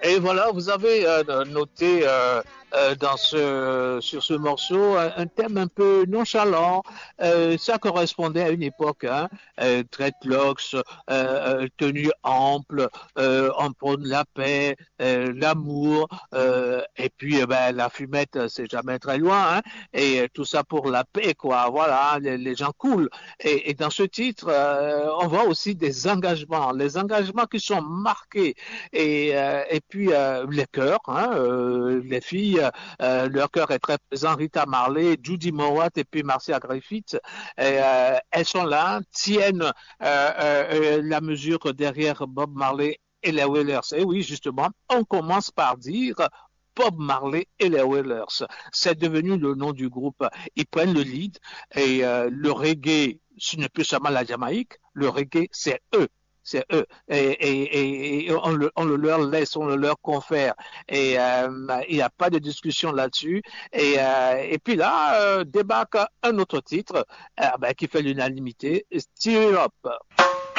Et voilà, vous avez noté sur ce morceau un thème un peu nonchalant. Ça correspondait à une époque, hein, dreadlocks, tenue ample, on prône la paix, l'amour, et puis ben, la fumette, c'est jamais très loin, hein, et tout ça pour la paix, quoi. Voilà, les gens cool. Et dans ce titre, on voit aussi des engagements, les engagements qui sont marqués et puis les chœurs, hein, les filles, leur chœur est très présent. Rita Marley, Judy Mowat et puis Marcia Griffith, elles sont là, tiennent la mesure derrière Bob Marley et les Wailers. Et oui, justement, on commence par dire Bob Marley et les Wailers. C'est devenu le nom du groupe. Ils prennent le lead et le reggae, ce n'est plus seulement la Jamaïque, le reggae, c'est eux. C'est eux. Et on le leur laisse, on le leur confère. Et il n'y a pas de discussion là-dessus. Et puis là, débarque un autre titre ben, qui fait l'unanimité, Stir Up.